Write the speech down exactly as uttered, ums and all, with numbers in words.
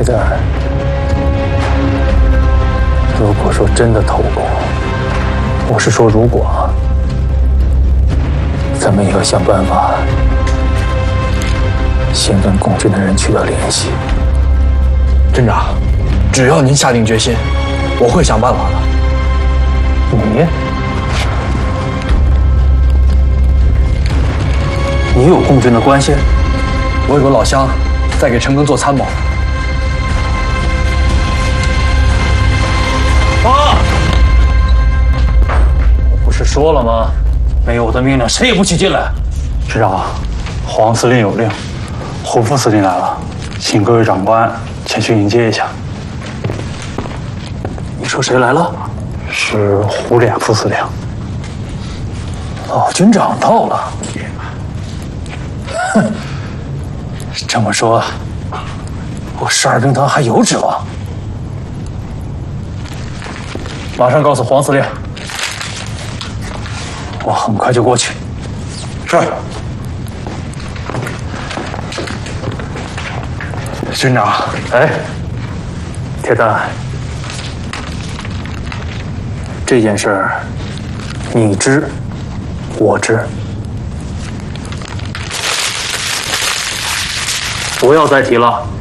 蛋，如果说真的投共，我是说如果啊，咱们也要想办法先跟共军的人取得联系。 镇长，只要您下定决心，我会想办法的。 你？你有共军的关系？ 我有个老乡在给陈赓做参谋。 啊！我不是说了吗？没有我的命令，谁也不许进来。 师长，黄司令有令，胡副司令来了，请各位长官前去迎接一下。 你说谁来了？ 是胡琏副司令。 老军长到了。哼，这么说，我十二兵团还有指望。马上告诉黄司令，我很快就过去。 是。军长， 哎，铁蛋，这件事儿你知，我知，不要再提了。